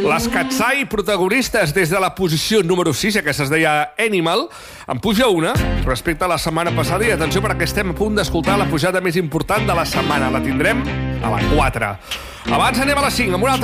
Les Katsai, protagonistes des de la posició número 6, aquesta es deia Animal, en puja una respecte a la setmana passada i atenció perquè estem a punt d'escoltar la pujada més important de la setmana. La tindrem a la 4. Abans anem a la 5 amb una altra